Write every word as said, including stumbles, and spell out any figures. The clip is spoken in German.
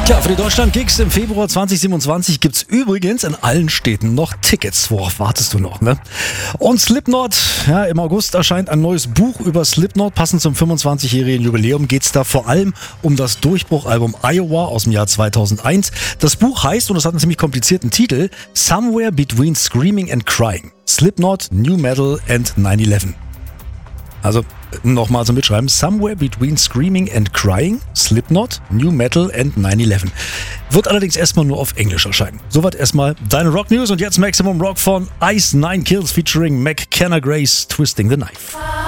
Tja, für die Deutschland-Gigs im Februar zwanzig siebenundzwanzig gibt's übrigens in allen Städten noch Tickets. Worauf wartest du noch, ne? Und Slipknot, ja, im August erscheint ein neues Buch über Slipknot. Passend zum fünfundzwanzigjährigen Jubiläum geht's da vor allem um das Durchbruchalbum Iowa aus dem Jahr zweitausendeins. Das Buch heißt, und es hat einen ziemlich komplizierten Titel, Somewhere Between Screaming and Crying. Slipknot, New Metal and nine eleven. Also nochmal zum Mitschreiben. Somewhere Between Screaming and Crying, Slipknot, New Metal and nine eleven. Wird allerdings erstmal nur auf Englisch erscheinen. Soweit erstmal deine Rock News und jetzt Maximum Rock von Ice Nine Kills featuring McKenna Grace, Twisting the Knife.